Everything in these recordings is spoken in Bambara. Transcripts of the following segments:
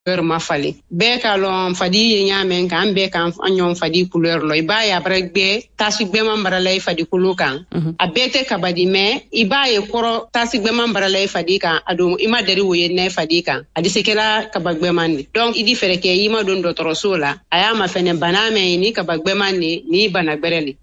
ma fale be ka lon fadi ye nyamen kan be kan anyon fadi couleur lo iba ya bragbe tasigbe mambara lay fadi kulukan abete kabadi me iba ye koro tasigbe mambara lay fadi kan adu ima dari wo ye ne fadi kan adi sekela kabagbe mandi donc idi fereke yima don dotoro sola aya ma fene baname ni kabagbe mandi ni bana bereli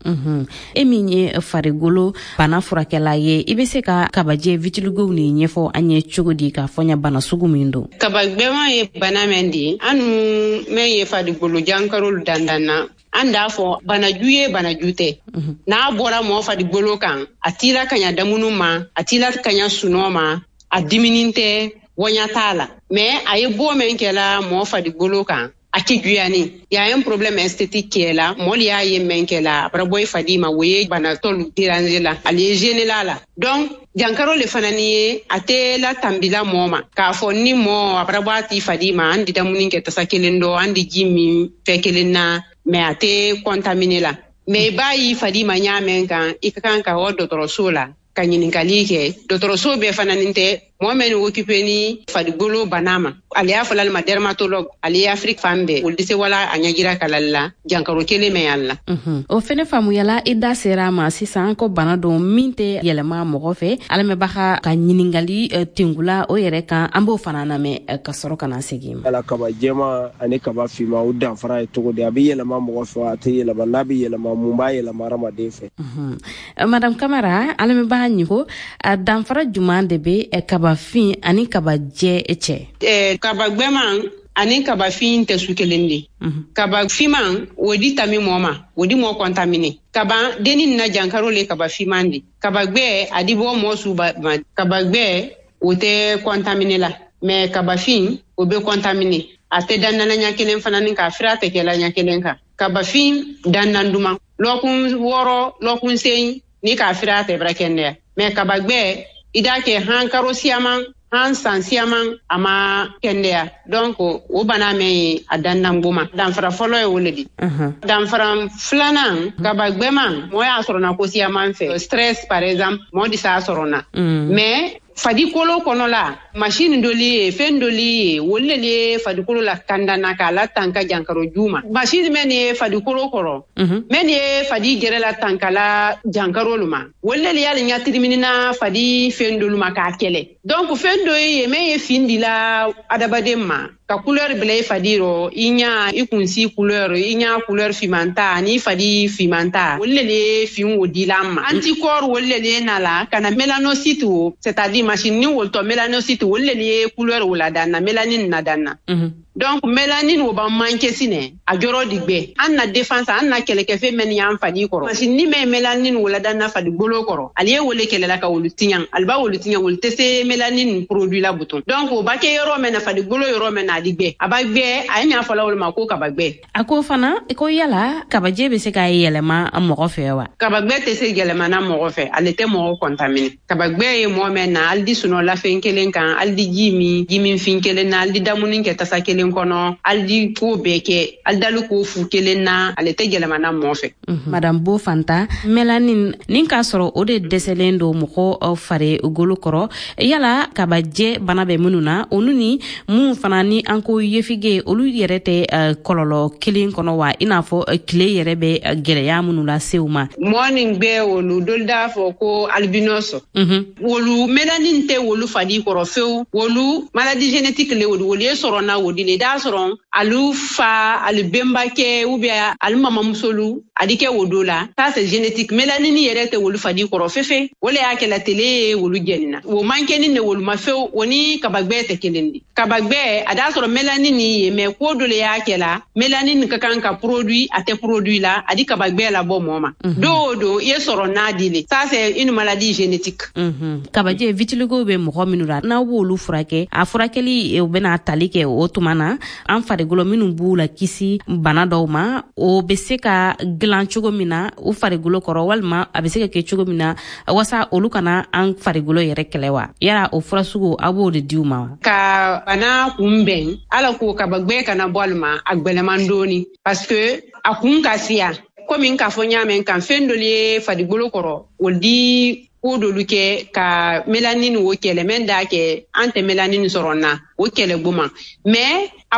eminye farigolo bana furakela ye ibe se ka kabaje vitiligo ni nyefo anye chugudi ka fonya bana sugumindo kabagbe ma ye banamendi anu me ye fadigolo jankarol dandana anda fo bana juye bana jute na bora mo fadigolo kan atila kanya damunu ma atila kanya sunoma adimininte wonya tala me aye bo men kela mo fadigolo kan ake juyani ya un problème esthétique kela mol ya ye men kela braboy fadima woye bana tolu tirangela ali générala donc jankaro le fanani ate la tambila moma ka fonni mo abrabati fadima andi damuni ke tasakelendo andi jimi fekelena me ate contaminé la me bayi fadima nyamen kan ikakan ka o docteur sola kanyini kalike docteur so be fananinte mo men occupé ni fadigolo banama ali afala ma dermatologue ali Afrique fambe ul dise wala anyagira kalalla jankaro kele me yalla o fene famu yala ida serama sisan ko banado minte yelema mo fe ala me baxa ka nyiningali tingula o yere kan ambo fanana me ka soro kana segim ala kaba jema ani kaba fima o dan fara to de abi yelema mo fe ate yelema nabi yelema mumba yelema rama defe madame Camara ala me baxa nyiko dan fara jumande be kaba fin ani kaba je eche kaba gbeman ani kaba fin te sukelendi kaba fiman wodi tami moma wodi mo contaminé kaba denin na jankaro le kaba fimandi kaba gbe adibo mo suba kaba gbe wote contaminé la mais kaba fin obe contaminé ate danana nyakelen fanani ka frate kela nyakelen ka kaba fin dananduma lokun woro lokun sein ni ka frate brakende mais kaba gbe idake han karosiaman han sansiaman ama kendea donc o bana me adandan goma dan fara folo e woledi dan fara flanan kabagbeman mo ya sorona ko siaman fe stress par exemple mo di sa sorona mais fadi kolo kono la machine doli fen doli wollele fadi kolo la kandana kala tanka jankaro juma machine meni fadi kolo koro meni fadi gere la tanka la jankaro luma wollele yali nyatiriminina fadi fen doluma ka kele donc fen do ye me findi la adabademma ka couleur bleu fadiro inya ikunsi couleur inya couleur fimanta ni fadi fimanta wollele fin wodilama anticorps wollele nala kana mélanocyte c'est-à-dire machine ni wolto mélanocyte wollele couleur wala dana mélanine na dana donc mélanine wo ba manke sine a joro digbe anna défense anna keleke fe men yam fadi koro machine ni me mélanine wala dana fadi golo koro aliye wole kelela ka wolutinyan alba wolutinyan woltese mélanine produit la bouton donc o ba ke yoro men fadi golo yoro men adigbe abagbe aynya fala wol mako kabagbe ako fana ko yala kabaje be se ka yelema mo fe wa kabagbe te se yelema na mo fe alete mo contaminé kabagbe e mo men na aldi suno la fenkelen kan aldi jimi finkelen na aldi damunin ke tasakelen kono aldi ko beke aldalu ko fu kelen na alete yelema na mo fe madame Bo Fanta mélanine nin ka soro o de deselendo mo ko fare golo koro yala kabaje bana be mununa onuni mun fana ni anko yefige olu yerete kololo kilin kono wa inafo kile yerebe geleya munula seuma morning be wolu dolda fo ko albinoso wolu mélanine te wolu fadi koro feu wolu maladie génétique le wolu soro na wodi le da soron alu fa alu bembake ou bien alu mama musolu adike wodola ça c'est génétique mélanine yerete wolu fadi koro fefe wole yake la télé wolu genina wo mankeni ne wolu mafeu woni kabagbe te kelendi kabagbe ada soro mélanine mais ko dole yake la mélanine ka kan ka produit ate produit la adi kabagbe la bo moma do ye soro na dile ça c'est une maladie génétique kabaje vitiligo be mo minura na wolu furake a furakeli e bena talike o tumana an farigolo minu bula kisi bana dawma o be se ka glan cogo mina o farigolo koro walma a be se ka ke cogo mina wasa olu kana an farigolo yere kelewa yara o furasugo abo de diuma ka bana kumben ala ko kabagbe kana bolma agbelemandoni parce que akun kasia komi nka fo nyame kan fendoli fadigolo koro woldi ko dolu kɛ ka melanine o kɛlɛ men da kɛ an tɛ melanine sɔrɔ na o kɛlɛ goma mais